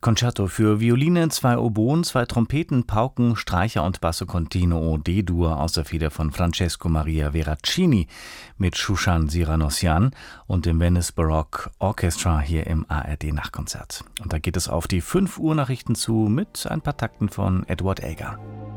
Concerto für Violine, 2 Oboen, 2 Trompeten, Pauken, Streicher und Basso Continuo D-Dur aus der Feder von Francesco Maria Veracini mit Shushan Siranossian und dem Venice Baroque Orchestra hier im ARD-Nachtkonzert. Und da geht es auf die 5 Uhr Nachrichten zu mit ein paar Takten von Edward Elgar.